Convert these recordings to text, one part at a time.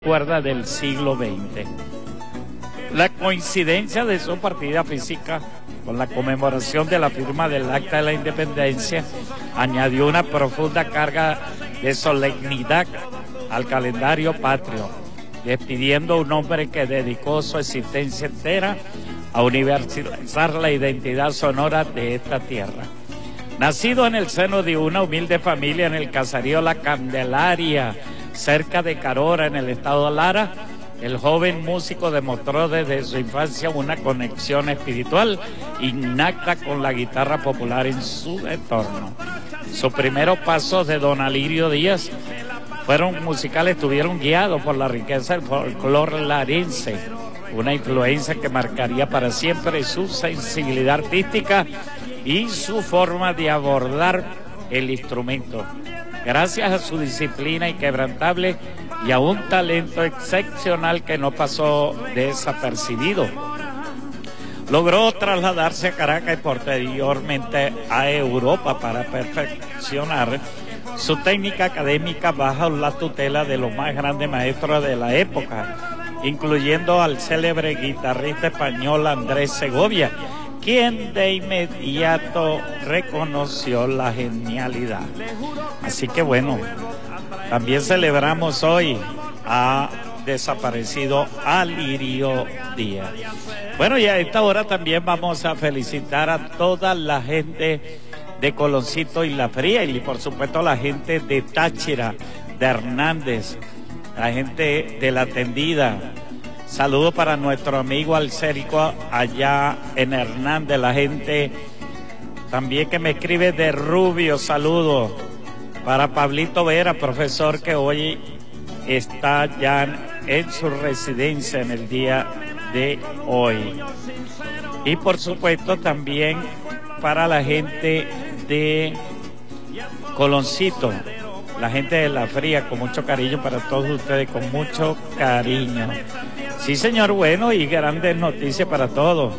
cuerda del siglo XX. La coincidencia de su partida física con la conmemoración de la firma del Acta de la Independencia añadió una profunda carga de solemnidad al calendario patrio, despidiendo a un hombre que dedicó su existencia entera a universalizar la identidad sonora de esta tierra. Nacido en el seno de una humilde familia en el caserío La Candelaria, cerca de Carora, en el estado de Lara, el joven músico demostró desde su infancia una conexión espiritual innata con la guitarra popular en su entorno. Sus primeros pasos de don Alirio Díaz fueron musicales, estuvieron guiados por la riqueza del folclore larense, una influencia que marcaría para siempre su sensibilidad artística y su forma de abordar el instrumento. Gracias a su disciplina inquebrantable y a un talento excepcional que no pasó desapercibido, logró trasladarse a Caracas y posteriormente a Europa para perfeccionar su técnica académica bajo la tutela de los más grandes maestros de la época, incluyendo al célebre guitarrista español Andrés Segovia, quien de inmediato reconoció la genialidad. Así que bueno, también celebramos hoy a desaparecido Alirio Díaz. Bueno, y a esta hora también vamos a felicitar a toda la gente de Coloncito y La Fría, y por supuesto la gente de Táchira, de Hernández, la gente de La Tendida. Saludos para nuestro amigo Alcérico allá en Hernández, la gente también que me escribe de Rubio, saludos para Pablito Vera, profesor que hoy está ya en su residencia en el día de hoy. Y por supuesto también para la gente de Coloncito, la gente de La Fría, con mucho cariño para todos ustedes, con mucho cariño. Sí, señor, bueno, y grandes noticias para todos.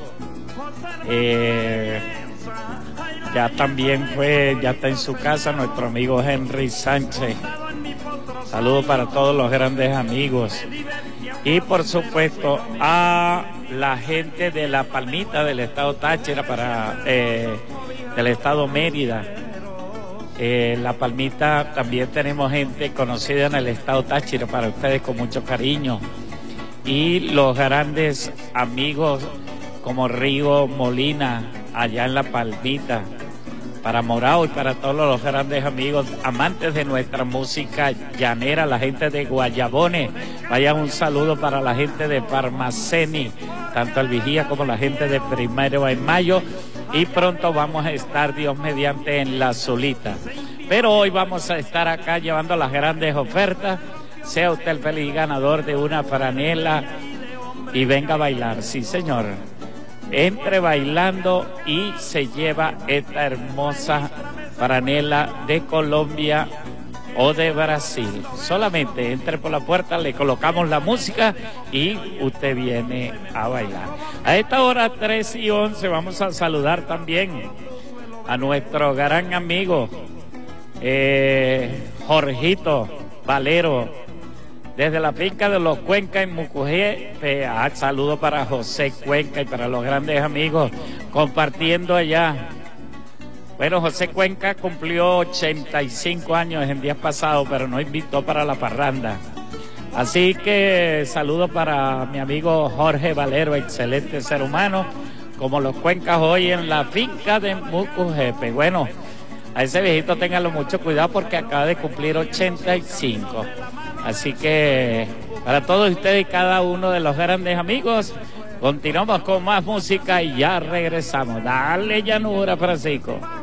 Ya también ya está en su casa nuestro amigo Henry Sánchez. Saludos para todos los grandes amigos. Y por supuesto a la gente de La Palmita del estado Táchira, del estado Mérida. La Palmita también tenemos gente conocida en el estado Táchira para ustedes con mucho cariño. Y los grandes amigos como Río Molina allá en La Palmita, para Morao y para todos los grandes amigos amantes de nuestra música llanera, la gente de Guayabones. Vaya un saludo para la gente de Parmaceni, tanto el Vigía como la gente de Primero de Mayo, y pronto vamos a estar, Dios mediante, en La Zulita. Pero hoy vamos a estar acá llevando las grandes ofertas. Sea usted el feliz ganador de una franela y venga a bailar. Sí, señor. Entre bailando y se lleva esta hermosa franela de Colombia o de Brasil. Solamente entre por la puerta, le colocamos la música y usted viene a bailar. A esta hora 3:11 vamos a saludar también a nuestro gran amigo Jorgito Valero, desde la finca de los Cuenca en Mucugé. Saludo para José Cuenca y para los grandes amigos compartiendo allá. Bueno, José Cuenca cumplió 85 años en días pasados, pero no invitó para la parranda. Así que saludo para mi amigo Jorge Valero, excelente ser humano, como los Cuencas hoy en la finca de Mucujepe. Bueno, a ese viejito ténganlo mucho cuidado porque acaba de cumplir 85. Así que para todos ustedes y cada uno de los grandes amigos, continuamos con más música y ya regresamos. Dale llanura, Francisco.